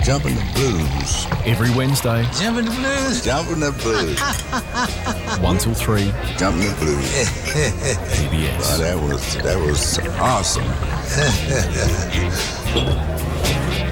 Jumping the blues. Every Wednesday, Jumping the blues. Jumping the blues. 1 till 3, Jumping the blues. PBS. Wow, that was awesome.